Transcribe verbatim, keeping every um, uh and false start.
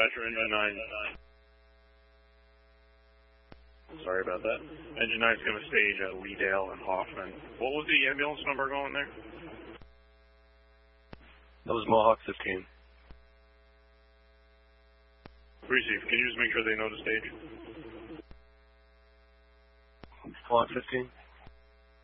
dispatcher, engine nine. Sorry about that. Engine nine is going to stage at Leedale and Hoffman. What was the ambulance number going there? That was Mohawk fifteen. Receive. Can you just make sure they know the stage? Mohawk fifteen.